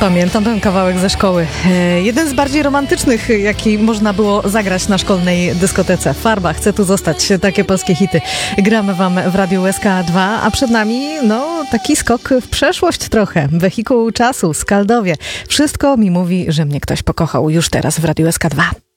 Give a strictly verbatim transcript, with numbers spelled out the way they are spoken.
Pamiętam ten kawałek ze szkoły. E, jeden z bardziej romantycznych, jaki można było zagrać na szkolnej dyskotece. Farba, chcę tu zostać. Takie polskie hity. Gramy wam w Radiu U S K dwa, a przed nami, no, taki skok w przeszłość trochę. Wehikuł czasu, Skaldowie. Wszystko mi mówi, że mnie ktoś pokochał już teraz w Radiu U S K dwa.